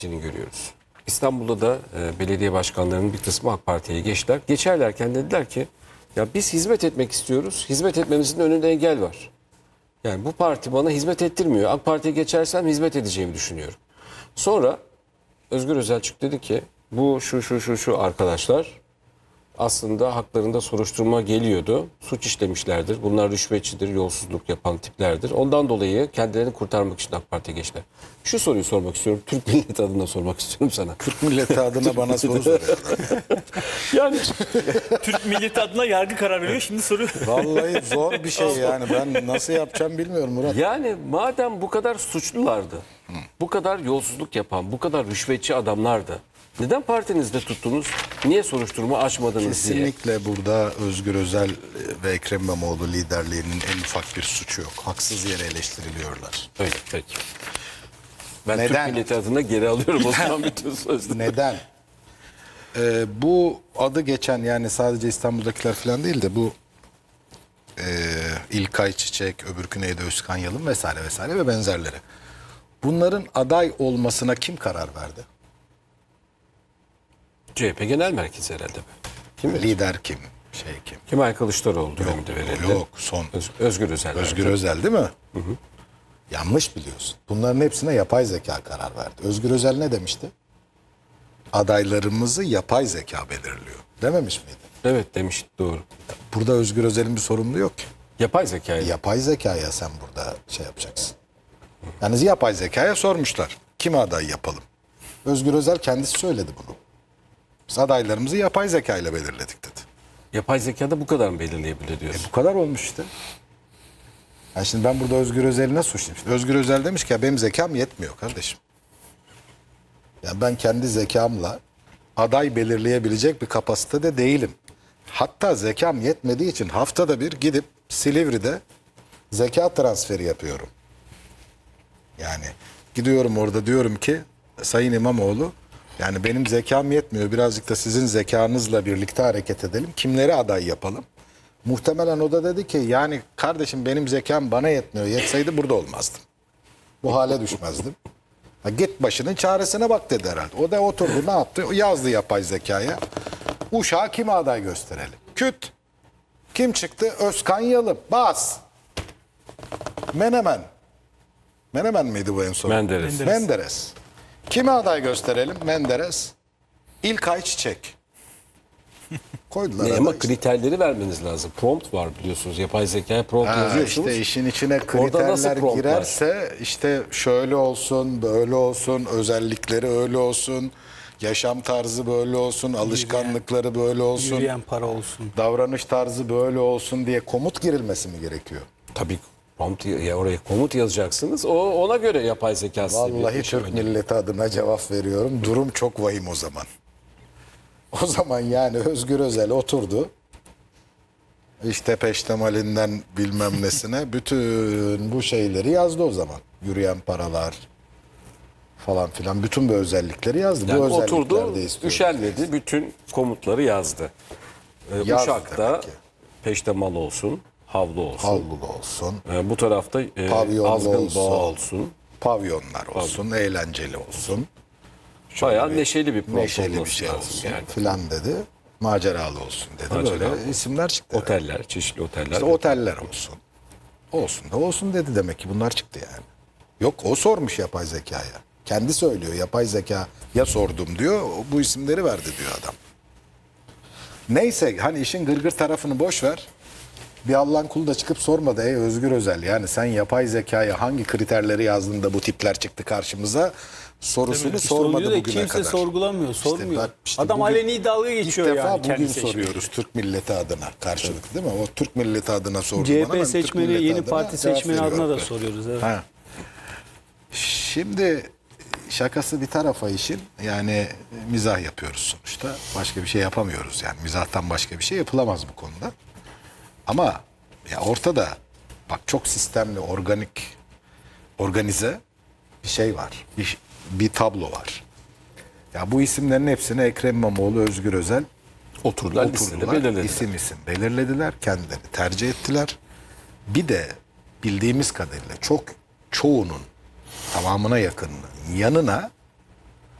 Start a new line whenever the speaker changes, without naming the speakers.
görüyoruz. İstanbul'da da belediye başkanlarının bir kısmı AK Parti'ye geçtiler. Geçerlerken dediler ki ya biz hizmet etmek istiyoruz. Hizmet etmemizin önünde engel var. Yani bu parti bana hizmet ettirmiyor. AK Parti'ye geçersem hizmet edeceğimi düşünüyorum. Sonra Özgür Özel çıktı dedi ki bu şu arkadaşlar aslında haklarında soruşturma geliyordu. Suç işlemişlerdir. Bunlar rüşvetçidir, yolsuzluk yapan tiplerdir. Ondan dolayı kendilerini kurtarmak için AK Parti'ye geçtiler. Şu soruyu sormak istiyorum. Türk milleti adına sormak istiyorum sana.
Türk milleti adına bana soru soruyorlar.
Yani
Türk milleti adına yargı karar veriyor. Şimdi soru.
Vallahi zor bir şey yani. Ben nasıl yapacağım bilmiyorum Murat.
yani madem bu kadar suçlulardı, bu kadar yolsuzluk yapan, bu kadar rüşvetçi adamlardı. Neden partinizde tuttunuz? Niye soruşturma açmadınız diye.
Kesinlikle burada Özgür Özel ve Ekrem İmamoğlu liderliğinin en ufak bir suçu yok. Haksız yere eleştiriliyorlar.
Öyle peki. Ben
Neden?
Türk milleti adına geri alıyorum o zaman bütün sözleri.
Neden? Bu adı geçen yani sadece İstanbul'dakiler falan değil de bu İlkay Çiçek, öbürkü neydi Özkan Yalın vesaire vesaire ve benzerleri. Bunların aday olmasına kim karar verdi?
CHP Genel Merkezi herhalde. Kim?
Lider kim? Şey kim?
Kemal Kılıçdaroğlu döneminde verildi.
Yok son.
Özgür Özel.
Özgür
verdi.
Özel değil mi? Yanlış biliyorsun. Bunların hepsine yapay zeka karar verdi. Özgür Özel ne demişti? Adaylarımızı yapay zeka belirliyor. Dememiş miydi?
Evet demiş doğru.
Burada Özgür Özel'in bir sorumluluğu yok ki.
Yapay zekayı.
Yapay zekaya sen burada şey yapacaksın. Yani yapay zekaya sormuşlar. Kime aday yapalım? Özgür Özel kendisi söyledi bunu. Biz adaylarımızı yapay zeka ile belirledik dedi.
Yapay zekada bu kadar mı belirleyebilir diyorsun?
Bu kadar olmuş işte. Yani şimdi ben burada Özgür Özel'i nasıl suçlayayım? İşte Özgür Özel demiş ki ya benim zekam yetmiyor kardeşim. Yani ben kendi zekamla aday belirleyebilecek bir kapasitede değilim. Hatta zekam yetmediği için haftada bir gidip Silivri'de zeka transferi yapıyorum. Yani gidiyorum orada diyorum ki Sayın İmamoğlu yani benim zekam yetmiyor. Birazcık da sizin zekanızla birlikte hareket edelim. Kimleri aday yapalım? Muhtemelen o da dedi ki yani kardeşim benim zekam bana yetmiyor. Yetseydi burada olmazdım. Bu hale düşmezdim. Ha, git başının çaresine bak dedi herhalde. O da oturdu ne yaptı? Yazdı yapay zekaya. Uşağı kime aday gösterelim? Küt. Kim çıktı? Özkan Yalın. Bas. Menemen. Menemen miydi bu en son?
Menderes.
Menderes. Kime aday gösterelim? Menderes. İlkay Çiçek. Koydular
Ne, ama
aday işte.
kriterleri vermeniz lazım. Prompt var biliyorsunuz. Yapay zekaya prompt
Ha,
yazıyorsunuz.
işte işin içine
Orada nasıl
kriterler
promptlar?
girerse işte şöyle olsun, böyle olsun, özellikleri öyle olsun, yaşam tarzı böyle olsun, alışkanlıkları böyle olsun,
Yürüyen para olsun.
davranış tarzı böyle olsun diye komut girilmesi mi gerekiyor?
Tabii prompt ya oraya komut yazacaksınız. Ona göre yapay zeka size
Vallahi
bir şey
Türk milleti adına cevap veriyorum. Durum çok vahim o zaman. O zaman yani Özgür Özel oturdu. İşte peştemalinden bilmem nesine bütün bu şeyleri yazdı o zaman. Yürüyen paralar falan filan bütün bu özellikleri yazdı.
Yani
bu özellikler
oturdu,
de istiyorum.
üşenmedi, bütün komutları yazdı.
Yazdı
Uşak'ta
demek ki.
peştemal olsun, havlu olsun.
Havlulu olsun,
Bu tarafta
Pavyonlu
azgın
olsun.
boğa olsun.
pavyonlar olsun, eğlenceli olsun.
Bayağı neşeli bir prompt
Neşeli bir
olması
şey
lazım
olsun
yani.
filan dedi. Maceralı olsun dedi.
Maceralı
Böyle
olsun.
isimler çıktı.
Oteller, çeşitli oteller.
İşte oteller olsun. Olsun da olsun dedi demek ki bunlar çıktı yani. Yok o sormuş yapay zekaya. Kendi söylüyor yapay zekaya sordum diyor. Bu isimleri verdi diyor adam. Neyse hani işin gırgır tarafını boş ver. Bir Allah'ın kulu da çıkıp sormadı ey Özgür Özel. Yani sen yapay zekaya hangi kriterleri yazdın da bu tipler çıktı karşımıza sorusunu
İşte
sormadı
oluyor da
bugüne
kimse
kadar.
sorgulamıyor, sormuyor.
İşte
Adam
bugün-
aleni dalga
İlk
geçiyor
defa
yani
bugün
kendi seçmeni.
soruyoruz Türk milleti adına karşılıklı değil mi? O Türk milleti adına sordu bana.
CHP
ben Türk
seçmeni,
milleti
yeni
adına
parti
cevap
seçmeni adına
veriyorum.
da soruyoruz. Evet.
Ha. Şimdi şakası bir tarafa işin yani mizah yapıyoruz sonuçta. Başka bir şey yapamıyoruz yani. Mizahtan başka bir şey yapılamaz bu konuda. Ama ya ortada bak çok sistemli, organize bir şey var. Bir tablo var. Ya bu isimlerin hepsini Ekrem İmamoğlu, Özgür Özel
Oturdular, listede
oturdular.
belirlediler.
İsim belirlediler. Kendileri tercih ettiler. Bir de bildiğimiz kadarıyla çoğunun tamamına yakınının yanına